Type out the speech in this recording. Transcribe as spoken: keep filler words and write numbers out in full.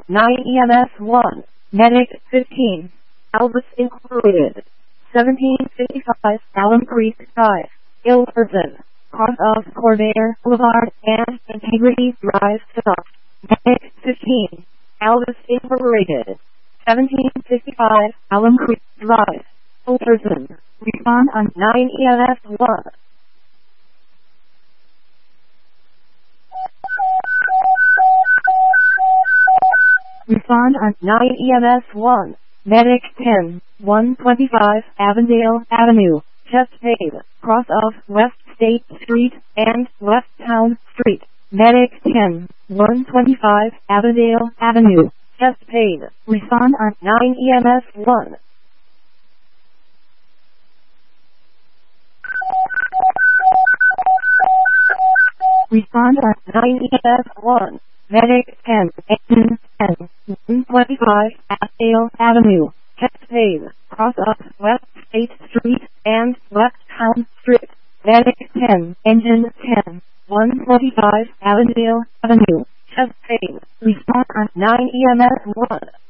nine E M S one, Medic fifteen, Albus Incorporated, seventeen fifty-five, Alum Creek five, Ilverton, cross of Corvair Boulevard and Integrity Drive Stop, Medic fifteen, Albus Incorporated, seventeen fifty-five, Alum Creek Drive, Ilverton, respond on nine E M S one. Respond on nine E M S one, Medic ten, one twenty-five, Avondale Avenue, Chesapeake, cross of West State Street and West Town Street, Medic ten, one twenty-five, Avondale Avenue, Chesapeake, respond on nine E M S one. Respond on nine E M S one. Medic ten, ten, ten, one twenty-five, Avondale Avenue, Chesapeake, cross of West State Street and West Town Street, Medic ten, Engine ten, one twenty-five, Avondale Avenue, Chesapeake, respond on nine E M S one.